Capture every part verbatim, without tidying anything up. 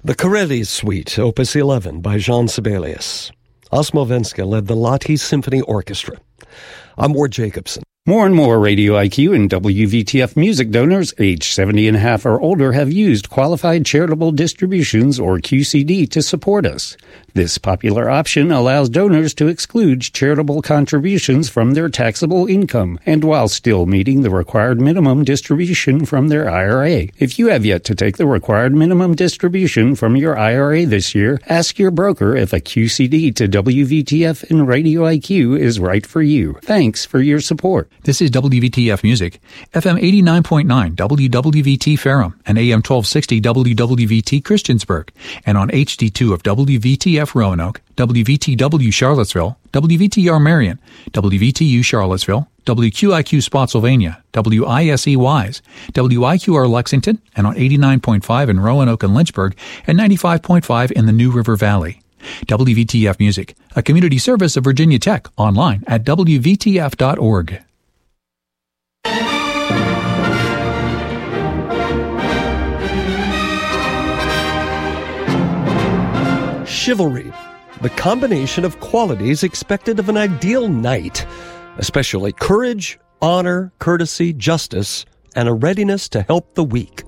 The Corelli Suite, Opus eleven by Jean Sibelius. Osmovenska led the Lahti Symphony Orchestra. I'm Ward Jacobson. More and more Radio I Q and W V T F music donors age seventy and a half or older have used Qualified Charitable Distributions, or Q C D, to support us. This popular option allows donors to exclude charitable contributions from their taxable income, and while still meeting the required minimum distribution from their I R A. If you have yet to take the required minimum distribution from your I R A this year, ask your broker if a Q C D to W V T F and Radio I Q is right for you. Thanks for your support. This is W V T F Music, F M eighty-nine point nine W W V T Ferrum and A M twelve sixty W W V T Christiansburg, and on H D two of W V T F Roanoke, W V T W Charlottesville, W V T R Marion, W V T U Charlottesville, W Q I Q Spotsylvania, W I S E Wise, W I Q R Lexington, and on eighty-nine point five in Roanoke and Lynchburg, and ninety-five point five in the New River Valley. W V T F Music, a community service of Virginia Tech, online at W V T F dot org. Chivalry, the combination of qualities expected of an ideal knight, especially courage, honor, courtesy, justice, and a readiness to help the weak.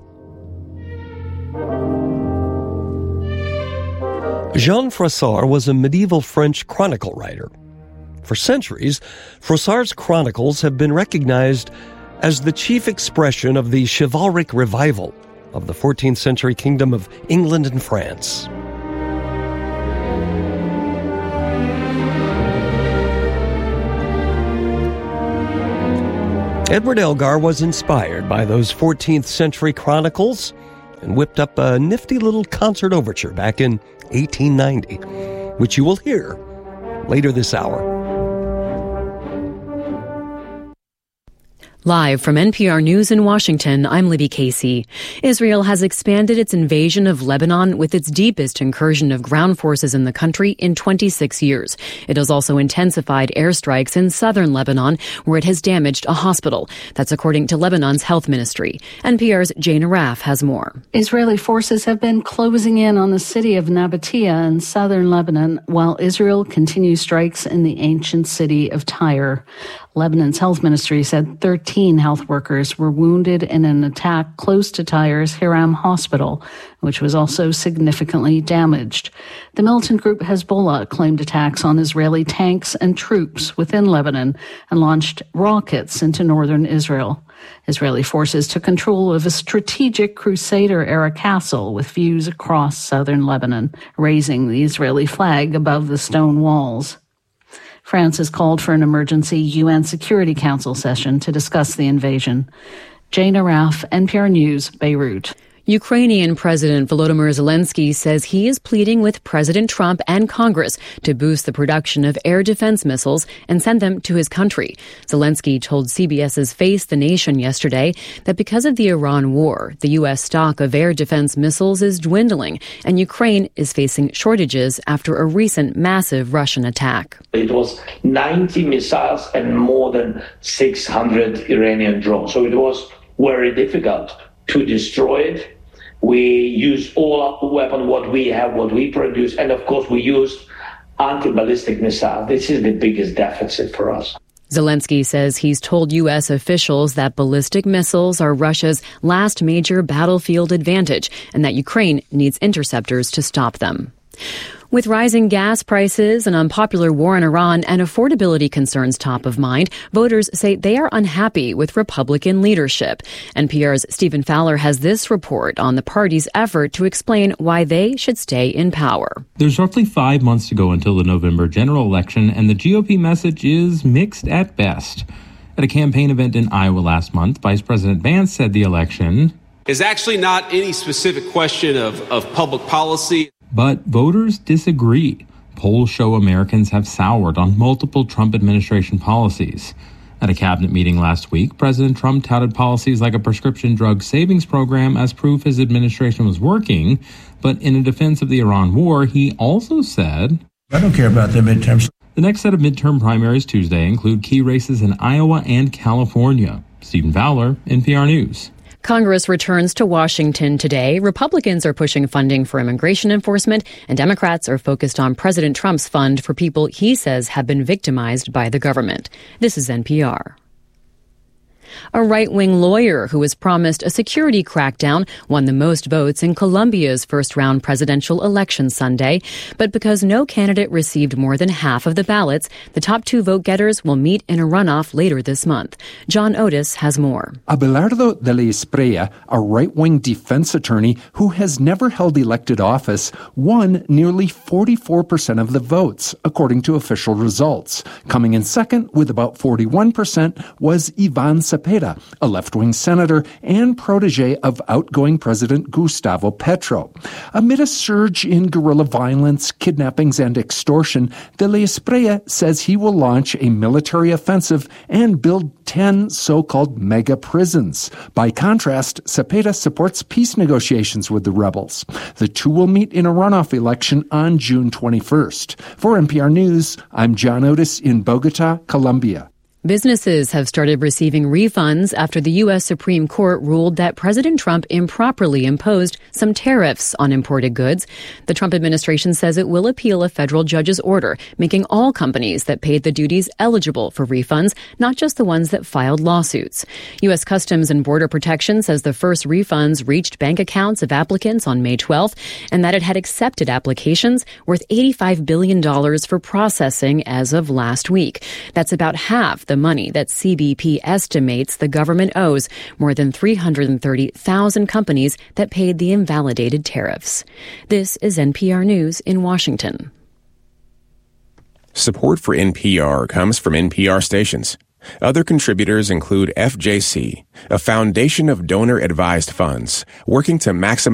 Jean Froissart was a medieval French chronicle writer. For centuries, Froissart's chronicles have been recognized as the chief expression of the chivalric revival of the fourteenth century kingdom of England and France. Edward Elgar was inspired by those fourteenth century chronicles and whipped up a nifty little concert overture back in eighteen ninety, which you will hear later this hour. Live from N P R News in Washington, I'm Libby Casey. Israel has expanded its invasion of Lebanon with its deepest incursion of ground forces in the country in twenty-six years. It has also intensified airstrikes in southern Lebanon, where it has damaged a hospital. That's according to Lebanon's health ministry. N P R's Jane Araf has more. Israeli forces have been closing in on the city of Nabatea in southern Lebanon, while Israel continues strikes in the ancient city of Tyre. Lebanon's health ministry said thirteen health workers were wounded in an attack close to Tyre's Hiram Hospital, which was also significantly damaged. The militant group Hezbollah claimed attacks on Israeli tanks and troops within Lebanon and launched rockets into northern Israel. Israeli forces took control of a strategic Crusader-era castle with views across southern Lebanon, raising the Israeli flag above the stone walls. France has called for an emergency U N Security Council session to discuss the invasion. Jane Araf, N P R News, Beirut. Ukrainian President Volodymyr Zelensky says he is pleading with President Trump and Congress to boost the production of air defense missiles and send them to his country. Zelensky told CBS's Face the Nation yesterday that because of the Iran war, the U S stock of air defense missiles is dwindling, and Ukraine is facing shortages after a recent massive Russian attack. It was ninety missiles and more than six hundred Iranian drones, so it was very difficult to destroy it. We use all our weapons, what we have, what we produce, and of course we use anti-ballistic missiles. This is the biggest deficit for us. Zelensky says he's told U S officials that ballistic missiles are Russia's last major battlefield advantage and that Ukraine needs interceptors to stop them. With rising gas prices, an unpopular war in Iran, and affordability concerns top of mind, voters say they are unhappy with Republican leadership. N P R's Stephen Fowler has this report on the party's effort to explain why they should stay in power. There's roughly five months to go until the November general election, and the G O P message is mixed at best. At a campaign event in Iowa last month, Vice President Vance said the election is actually not any specific question of, of public policy. But voters disagree. Polls show Americans have soured on multiple Trump administration policies. At a cabinet meeting last week, President Trump touted policies like a prescription drug savings program as proof his administration was working. But in a defense of the Iran war, he also said, I don't care about the midterms. The next set of midterm primaries Tuesday include key races in Iowa and California. Stephen Fowler, N P R News. Congress returns to Washington today. Republicans are pushing funding for immigration enforcement, and Democrats are focused on President Trump's fund for people he says have been victimized by the government. This is N P R. A right-wing lawyer who was promised a security crackdown won the most votes in Colombia's first-round presidential election Sunday. But because no candidate received more than half of the ballots, the top two vote-getters will meet in a runoff later this month. John Otis has more. Abelardo de la Espriella, a right-wing defense attorney who has never held elected office, won nearly forty-four percent of the votes, according to official results. Coming in second with about forty-one percent was Ivan Cepeda, a left-wing senator and protege of outgoing President Gustavo Petro. Amid a surge in guerrilla violence, kidnappings, and extortion, de la Espriella says he will launch a military offensive and build ten so-called mega prisons. By contrast, Cepeda supports peace negotiations with the rebels. The two will meet in a runoff election on June twenty-first. For N P R News, I'm John Otis in Bogota, Colombia. Businesses have started receiving refunds after the U S Supreme Court ruled that President Trump improperly imposed some tariffs on imported goods. The Trump administration says it will appeal a federal judge's order, making all companies that paid the duties eligible for refunds, not just the ones that filed lawsuits. U S Customs and Border Protection says the first refunds reached bank accounts of applicants on May twelfth, and that it had accepted applications worth eighty-five billion dollars for processing as of last week. That's about half the money that C B P estimates the government owes more than three hundred thirty thousand companies that paid the invalidated tariffs. This is N P R News in Washington. Support for N P R comes from N P R stations. Other contributors include F J C, a foundation of donor-advised funds working to maximize